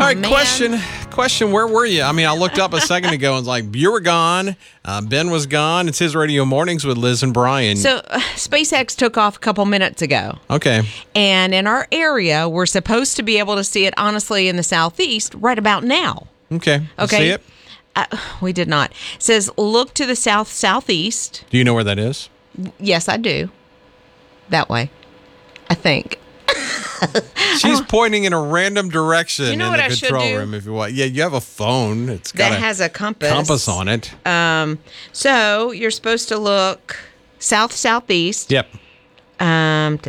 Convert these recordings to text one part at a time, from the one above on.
right, man. question, where were you? I mean, I looked up a second ago and was like, you were gone. Ben was gone. It's His Radio Mornings with Liz and Brian. So SpaceX took off a couple minutes ago. Okay. And in our area, we're supposed to be able to see it, honestly, in the southeast right about now. Okay. See it? We did not. It says, look to the southeast. Do you know where that is? Yes, I do. That way, I think. She's pointing in a random direction You know in what the I should control do? room if you want. Yeah, you have a phone. It's got That has a compass. compass on it. So you're supposed to look southeast. Yep. Right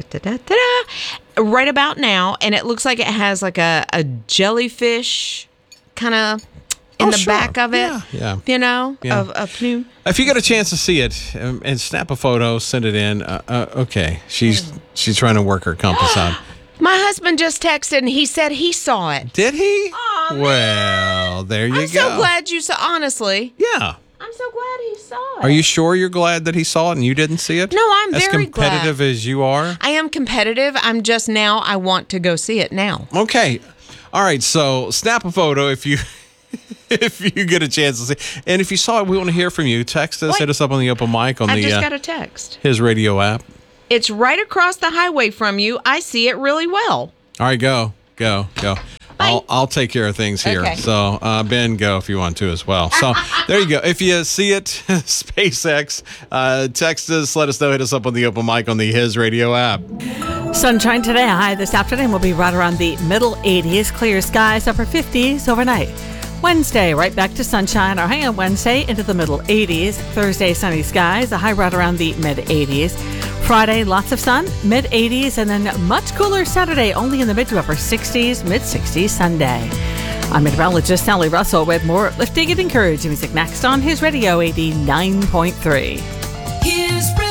about now, and it looks like it has like a jellyfish kind of in the back of it. Yeah. You know, Yeah. of a plume. If you get a chance to see it and snap a photo, send it in. Okay. She's trying to work her compass out. My husband just texted and he said he saw it. Did he? Aw, man. Well, there you go. I'm so glad you saw. Honestly, Yeah. I'm so glad he saw it. Are you sure you're glad that he saw it and you didn't see it? No, I'm as very glad. As competitive as you are? I am competitive. I'm just now. I want to go see it now. Okay. All right. So snap a photo if you if you get a chance to see. And if you saw it, we want to hear from you. Text us. What? Hit us up on the open mic on I the just got a text. His Radio app. It's right across the highway from you. I see it really well. All right. Go. Bye. I'll take care of things here. Okay. So, Ben, go if you want to as well. So, there you go. If you see it, SpaceX, text us, let us know, hit us up on the open mic on the His Radio app. Sunshine today. High this afternoon will be right around the middle 80s. Clear skies, upper 50s overnight. Wednesday, right back to sunshine. Our high on Wednesday into the middle 80s. Thursday, sunny skies. A high right around the mid 80s. Friday, lots of sun, mid 80s, and then much cooler Saturday, only in the mid to upper 60s, mid 60s Sunday. I'm meteorologist Sally Russell with more uplifting and encouraging music next on His Radio 89.3. His Radio.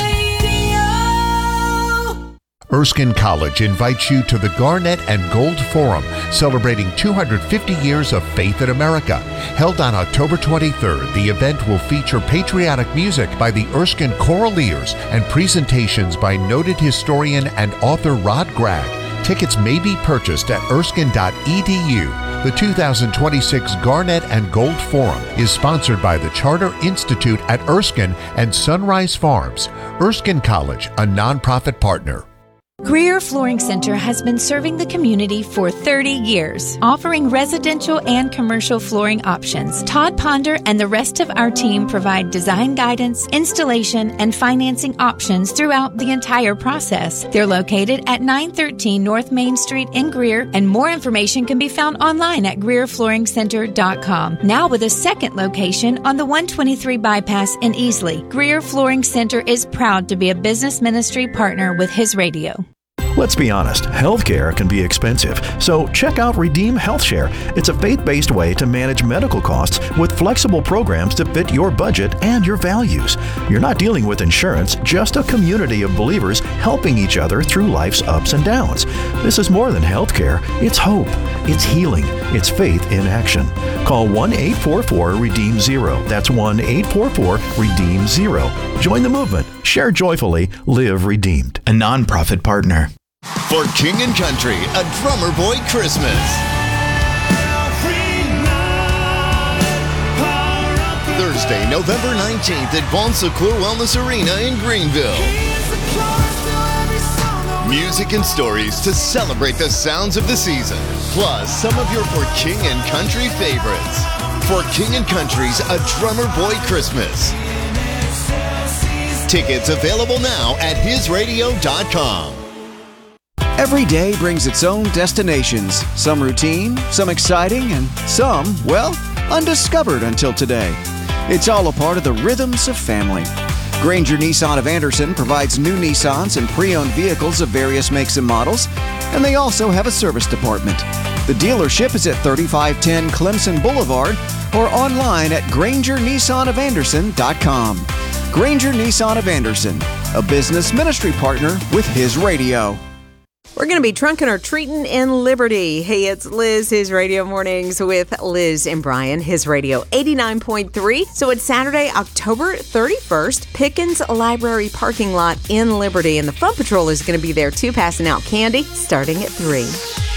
Erskine College invites you to the Garnet and Gold Forum, celebrating 250 years of faith in America. Held on October 23rd, the event will feature patriotic music by the Erskine Choraleers and presentations by noted historian and author Rod Gregg. Tickets may be purchased at erskine.edu. The 2026 Garnet and Gold Forum is sponsored by the Charter Institute at Erskine and Sunrise Farms. Erskine College, a nonprofit partner. Greer Flooring Center has been serving the community for 30 years, offering residential and commercial flooring options. Todd Ponder and the rest of our team provide design guidance, installation, and financing options throughout the entire process. They're located at 913 North Main Street in Greer, and more information can be found online at GreerFlooringCenter.com. Now with a second location on the 123 bypass in Easley, Greer Flooring Center is proud to be a business ministry partner with His Radio. Let's be honest, healthcare can be expensive, so check out Redeem Health Share. It's a faith-based way to manage medical costs with flexible programs to fit your budget and your values. You're not dealing with insurance, just a community of believers helping each other through life's ups and downs. This is more than healthcare. It's hope. It's healing. It's faith in action. Call 1-844-REDEEM-0. That's 1-844-REDEEM-0. Join the movement. Share joyfully. Live redeemed. A nonprofit partner. For King and Country, a Drummer Boy Christmas. Thursday, November 19th at Bon Secours Wellness Arena in Greenville. Music and stories to celebrate the sounds of the season, plus some of your For King and Country favorites. For King and Country's A Drummer Boy Christmas. Tickets available now at hisradio.com. Every day brings its own destinations, some routine, some exciting, and some, well, undiscovered until today. It's all a part of the rhythms of family. Granger Nissan of Anderson provides new Nissans and pre-owned vehicles of various makes and models, and they also have a service department. The dealership is at 3510 Clemson Boulevard or online at GrangerNissanOfAnderson.com. Granger Nissan of Anderson, a business ministry partner with His Radio. We're going to be trunking or treating in Liberty. Hey, it's Liz, His Radio Mornings with Liz and Brian, His Radio 89.3. So it's Saturday, October 31st, Pickens Library parking lot in Liberty. And the Fun Patrol is going to be there too, passing out candy starting at 3.